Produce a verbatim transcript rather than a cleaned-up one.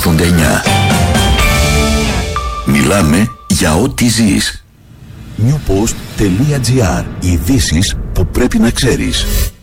ογδόντα εννιά. Μιλάμε για ό,τι ζεις. newpost.gr. Ειδήσεις που πρέπει να ξέρεις.